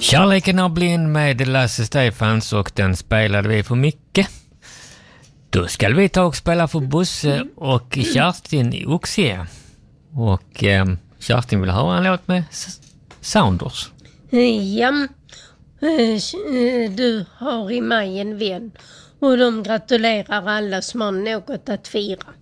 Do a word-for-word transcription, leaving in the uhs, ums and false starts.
Kärleken är blind med Lasse Stefans och den spelade vi för mycket. Då ska vi ta och spela för Bosse och Kerstin i Oxie. Och eh, Kerstin vill höra en låt med Sounders. Ja, du har i mig en vän och de gratulerar alla som har något att fira.